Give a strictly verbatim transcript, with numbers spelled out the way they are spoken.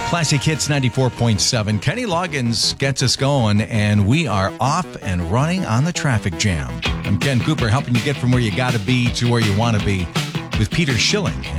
Classic Hits ninety-four point seven. Kenny Loggins gets us going, and we are off and running on the traffic jam. I'm Ken Cooper, helping you get from where you got to be to where you want to be with Peter Schilling.